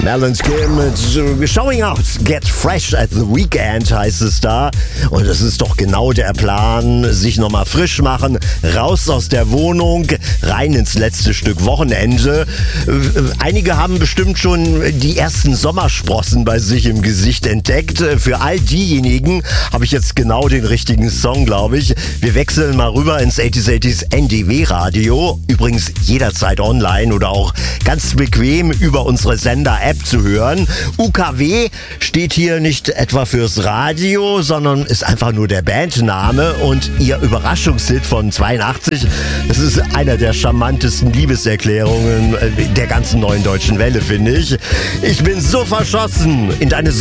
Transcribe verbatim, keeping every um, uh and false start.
Melon Skin mit Showing Out, Get Fresh at the Weekend heißt es da. Und es ist doch genau der Plan, sich nochmal frisch machen, raus aus der Wohnung, rein ins letzte Stück Wochenende. Einige haben bestimmt schon die ersten Sommersprossen bei sich im Gesicht entdeckt. Für all diejenigen habe ich jetzt genau den richtigen Song, glaube ich. Wir wechseln mal rüber ins achtziger achtziger N D W-Radio. Übrigens jederzeit online oder auch ganz bequem über unsere Sender-App zu hören. U K W steht hier nicht etwa fürs Radio, sondern ist einfach nur der Bandname und ihr Überraschungshit von zweiundachtzig. Das ist einer der charmantesten Liebeserklärungen der ganzen neuen deutschen Welle, finde ich. Ich bin so verschossen in deine